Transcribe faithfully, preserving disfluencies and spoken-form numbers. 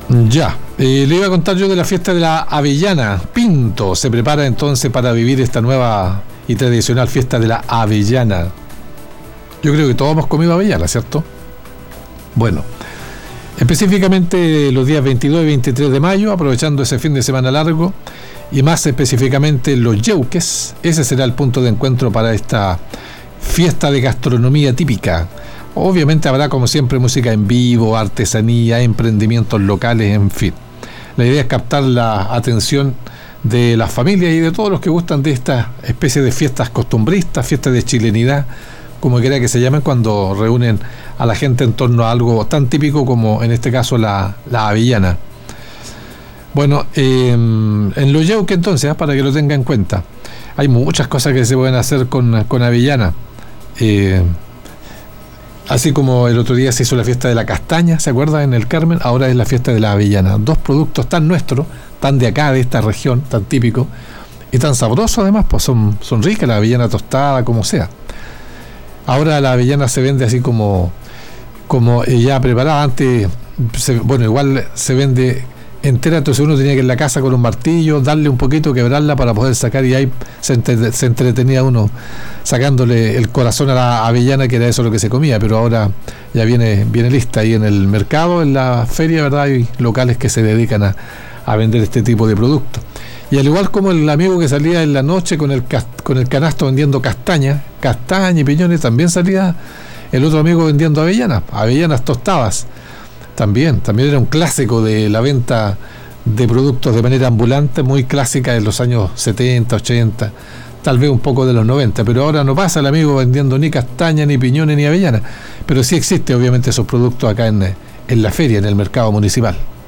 Ya, eh, le iba a contar yo de la fiesta de la avellana. Pinto se prepara entonces para vivir esta nueva y tradicional fiesta de la avellana. Yo creo que todos hemos comido avellana, ¿cierto? Bueno, específicamente los días veintidós y veintitrés de mayo, aprovechando ese fin de semana largo, y más específicamente los Yeuques, ese será el punto de encuentro para esta fiesta de gastronomía típica. Obviamente habrá, como siempre, música en vivo, artesanía, emprendimientos locales, en fin. La idea es captar la atención de las familias y de todos los que gustan de esta especie de fiestas costumbristas, fiestas de chilenidad, como quiera que se llamen, cuando reúnen a la gente en torno a algo tan típico como en este caso la, la avellana. Bueno, eh, en los Yeuques entonces, ¿eh? Para que lo tenga en cuenta, hay muchas cosas que se pueden hacer con, con avellana. Eh, Así como el otro día se hizo la fiesta de la castaña, ¿se acuerdan? En el Carmen, ahora es la fiesta de la avellana. Dos productos tan nuestros, tan de acá, de esta región, tan típicos, y tan sabrosos además, pues son, son ricas, la avellana tostada, como sea. Ahora la avellana se vende así como, como ya preparada. Antes, se, bueno, igual se vende entera, entonces uno tenía que ir en la casa con un martillo, darle un poquito, quebrarla para poder sacar, y ahí se, entre, se entretenía uno sacándole el corazón a la avellana, que era eso lo que se comía, pero ahora ya viene, viene lista ahí en el mercado, en la feria, ¿verdad? Hay locales que se dedican a, a vender este tipo de productos. Y al igual como el amigo que salía en la noche con el, con el canasto vendiendo castaña, castaña y piñones, también salía el otro amigo vendiendo avellanas, avellanas tostadas. También, también era un clásico de la venta de productos de manera ambulante, muy clásica en los años setenta, ochenta, tal vez un poco de los noventa, pero ahora no pasa el amigo vendiendo ni castaña, ni piñones, ni avellana, pero sí existe obviamente esos productos acá en, en la feria, en el mercado municipal.